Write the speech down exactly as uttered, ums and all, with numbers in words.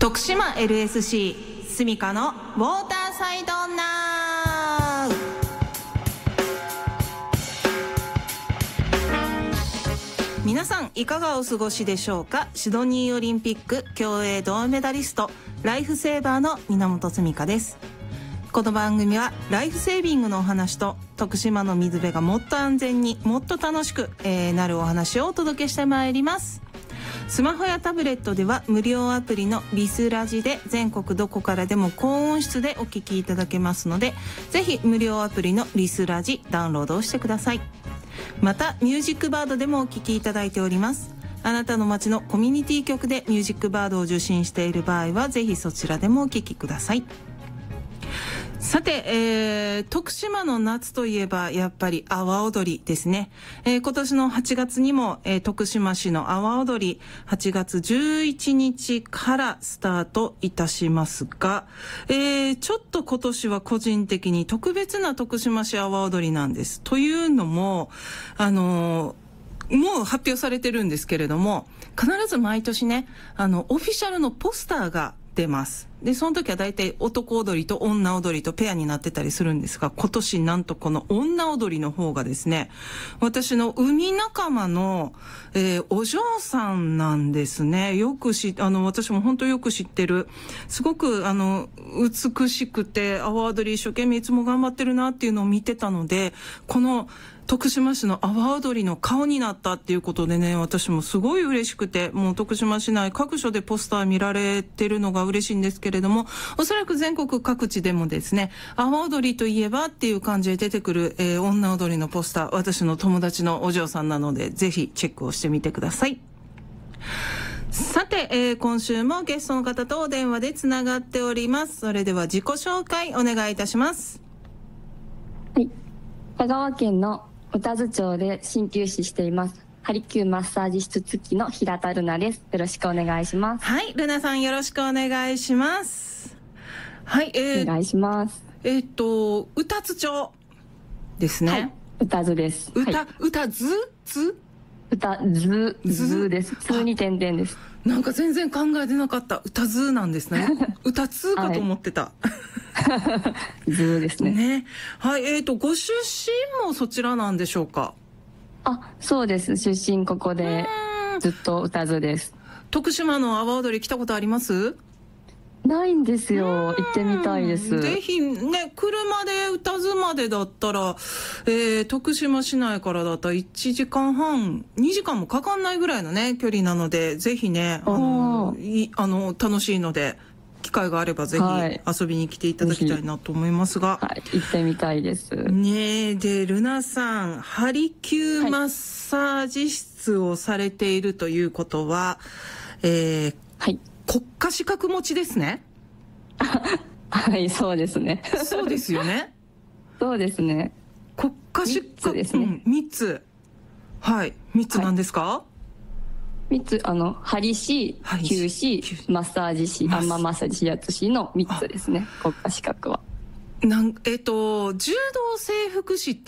徳島 エルエスシー スミカのウォーターサイドナウ。皆さんいかがお過ごしでしょうか。シドニーオリンピック競泳銅メダリスト、ライフセーバーの源スミカです。この番組はライフセービングのお話と徳島の水辺がもっと安全にもっと楽しく、えー、なるお話をお届けしてまいります。スマホやタブレットでは無料アプリのリスラジで全国どこからでも高音質でお聞きいただけますので、ぜひ無料アプリのリスラジダウンロードをしてください。またミュージックバードでもお聞きいただいております。あなたの街のコミュニティ局でミュージックバードを受信している場合はぜひそちらでもお聞きください。さて、えー、徳島の夏といえばやっぱり阿波踊りですね。えー、今年のはちがつにも、えー、徳島市の阿波踊りはちがつじゅういちにちからスタートいたしますが、えー、ちょっと今年は個人的に特別な徳島市阿波踊りなんです。というのも、あのー、もう発表されてるんですけれども、必ず毎年ね、あの、オフィシャルのポスターが出ます。で、その時は大体男踊りと女踊りとペアになってたりするんですが、今年なんとこの女踊りの方がですね、私の海仲間の、えー、お嬢さんなんですね。よくし、あの、私も本当よく知ってる。すごく、あの、美しくて、阿波踊り一生懸命いつも頑張ってるなっていうのを見てたので、この、徳島市の阿波踊りの顔になったっていうことでね、私もすごい嬉しくて、もう徳島市内各所でポスター見られてるのが嬉しいんですけれども、おそらく全国各地でもですね、阿波踊りといえばっていう感じで出てくる、えー、女踊りのポスター、私の友達のお嬢さんなので、ぜひチェックをしてみてください。さて、えー、今週もゲストの方とお電話でつながっております。それでは自己紹介お願いいたします。 はい、香川県の宇多津町で鍼灸師していますハリキューマッサージ室付きの平田ルナです。よろしくお願いします。 はい、ルナさんよろしくお願いします。はい、えー、 お願いします。 えっと宇多津町ですね。 はい、宇多津です。 宇多、 はい、 宇多津津宇多津津です。津に点々です。 なんか全然考えてなかった。宇多津なんですね。宇多津かと思ってた。 はい、津ですね。 ね。はい、えっとご出身もそちらなんでしょうか。 あ、そうです。出身ここでずっと宇多津です。 徳島の阿波踊り来たことあります？ ないんですよ。行ってみたいです。 ぜひね、車で宇多津までだったら、えー、徳島市内からだったらいちじかんはん、にじかんもかかんないぐらいのね、距離なので、ぜひね、あの、いあの楽しいので、機会があればぜひ遊びに来ていただきたいなと思いますが。 はい、行ってみたいです。 ねえ、で、ルナさん、ハリキューマッサージ室をされているということは、えー、 はい。 国家資格持ちですね。 はい、そうですね。 そうですよね。 そうですね。 国家資格ですね。 うん、みっつ。はい、みっつなんですか？はい、 みっつ、あの、針師、灸師、マッサージ師、あんまマッサージ指圧師のみっつですね、国家資格は。 なんえっと、柔道整復師って